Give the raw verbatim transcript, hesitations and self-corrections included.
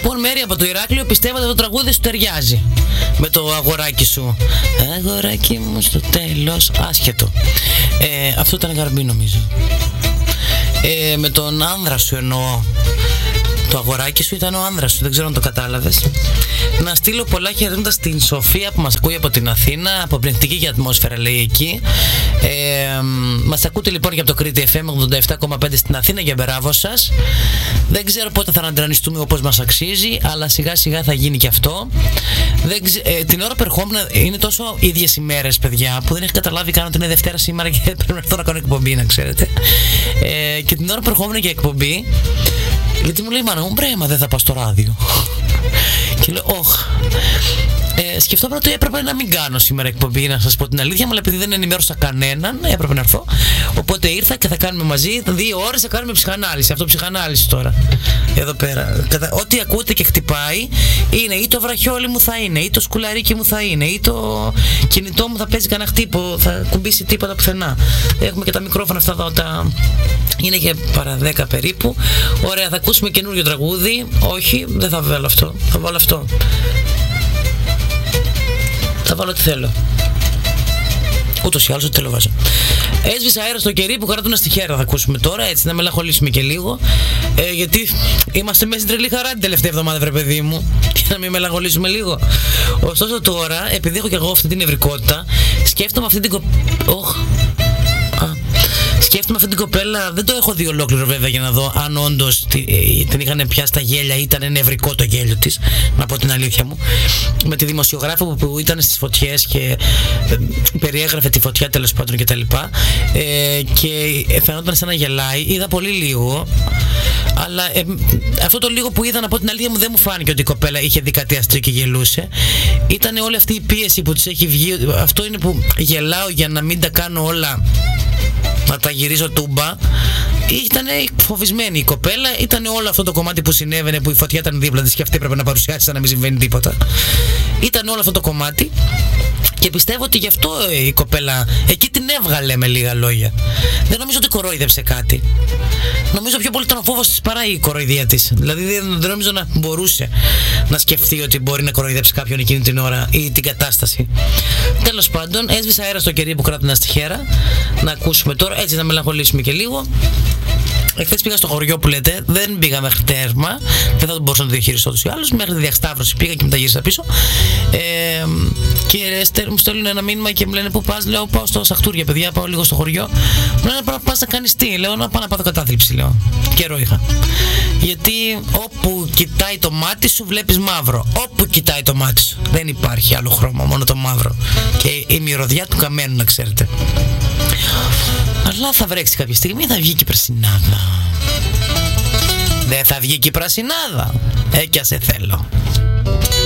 Λοιπόν, Μέρη από το Ηράκλειο, πιστεύω ότι το τραγούδι σου ταιριάζει με το αγοράκι σου. Αγοράκι μου στο τέλος, άσχετο. Ε, αυτό ήταν Γαρμπή νομίζω. Ε, με τον άνδρα σου εννοώ. Το αγοράκι σου ήταν ο άνδρας σου, δεν ξέρω αν το κατάλαβες. Να στείλω πολλά χαιρετήματα στην Σοφία που μας ακούει από την Αθήνα, από πνευματική και ατμόσφαιρα λέει εκεί. Ε, μας ακούτε λοιπόν για το Κρήτη εφ εμ ογδόντα επτά κόμμα πέντε στην Αθήνα, για μπράβο σας. Δεν ξέρω πότε θα αναντρανιστούμε όπως μας αξίζει, αλλά σιγά σιγά θα γίνει και αυτό. Δεν ξε... ε, την ώρα που ερχόμουν, είναι τόσο ίδιες ημέρες παιδιά, που δεν έχει καταλάβει καν ότι είναι Δευτέρα σήμερα και πρέπει να έρθω να κάνω εκπομπή, να ξέρετε. Ε, και την ώρα που ερχόμουν για εκπομπή, γιατί μου λέει η μάνα μου, μπρε, μα δεν θα πάω στο ράδιο. Και λέω, όχ. Ε, σκεφτόμουν ότι έπρεπε να μην κάνω σήμερα εκπομπή, να σας πω την αλήθεια, αλλά επειδή δεν ενημέρωσα κανέναν, έπρεπε να έρθω. Οπότε ήρθα και θα κάνουμε μαζί δύο ώρες, θα κάνουμε ψυχανάλυση. Αυτό ψυχανάλυση τώρα. Εδώ πέρα. Ό,τι ακούτε και χτυπάει είναι ή το βραχιόλι μου θα είναι, ή το σκουλαρίκι μου θα είναι, ή το κινητό μου θα παίζει κανένα χτύπο, θα κουμπίσει τίποτα πουθενά. Έχουμε και τα μικρόφωνα αυτά εδώ, τα... είναι και παρά δέκα περίπου. Ωραία, θα ακούσουμε καινούριο τραγούδι. Όχι, δεν θα βάλω αυτό. Θα βάλω αυτό. Θα βάλω ό,τι θέλω. Ούτως ή άλλως ό,τι θέλω βάζω. Έσβησα αέρα στο κερί που κρατούν στη χέρα. Θα ακούσουμε τώρα, έτσι να μελαγχολήσουμε και λίγο. Ε, γιατί είμαστε μέσα στην τρελή χαρά την τελευταία εβδομάδα, βρε παιδί μου. Και να μην μελαγχολήσουμε λίγο. Ωστόσο τώρα, επειδή έχω και εγώ αυτή την νευρικότητα, σκέφτομαι αυτή την κο... oh. Σκέφτομαι αυτή την κοπέλα, δεν το έχω δει ολόκληρο βέβαια για να δω αν όντως την είχαν πιάσει τα γέλια ή ήταν νευρικό το γέλιο της, να πω την αλήθεια μου. Με τη δημοσιογράφο που ήταν στις φωτιές και περιέγραφε τη φωτιά τέλος πάντων κτλ. Ε, και φαινόταν σαν να γελάει, είδα πολύ λίγο. Αλλά ε, αυτό το λίγο που είδα, να πω την αλήθεια μου, δεν μου φάνηκε ότι η κοπέλα είχε δει κάτι αστείο και γελούσε. Ήταν όλη αυτή η πίεση που της έχει βγει. Αυτό είναι που γελάω για να μην τα κάνω όλα, να τα γυρίζω τούμπα. Ήταν φοβισμένη η κοπέλα, ήταν όλο αυτό το κομμάτι που συνέβαινε, που η φωτιά ήταν δίπλα της και αυτή έπρεπε να παρουσιάσει σαν να μην συμβαίνει τίποτα. Ήταν όλο αυτό το κομμάτι. Και πιστεύω ότι γι' αυτό η κοπέλα εκεί την έβγαλε, με λίγα λόγια. Δεν νομίζω ότι κορόιδεψε κάτι. Νομίζω πιο πολύ ήταν ο φόβος της παρά η κοροϊδία της. Δηλαδή δεν νομίζω να μπορούσε να σκεφτεί ότι μπορεί να κοροϊδέψει κάποιον εκείνη την ώρα ή την κατάσταση. Τέλος πάντων, έσβησα αέρα στο κερί που κράτηνα στη χέρα. Να ακούσουμε τώρα, έτσι να μελαγχολήσουμε και λίγο. Εχθές πήγα στο χωριό που λέτε, δεν πήγα μέχρι τέρμα, δεν θα μπορούσα να το διαχειριστώ τους ή άλλους. Μέχρι τη διασταύρωση πήγα και μετά γύρισα πίσω. Ε, και μου στέλνουν ένα μήνυμα και μου λένε πού πας, λέω πάω στο Σαχτούρια, παιδιά, πάω λίγο στο χωριό. Μου λένε να πας να κάνεις τι, λέω να πάω να πάθω κατάθλιψη, λέω. Καιρό είχα. Γιατί όπου κοιτάει το μάτι σου βλέπεις μαύρο. Όπου κοιτάει το μάτι σου δεν υπάρχει άλλο χρώμα, μόνο το μαύρο. Και η μυρωδιά του καμένου, να ξέρετε. Αλλά θα βρέξει κάποια στιγμή, θα βγει και η πρασινάδα. Δεν θα βγει και η πρασινάδα. Ε, κι ας σε θέλω.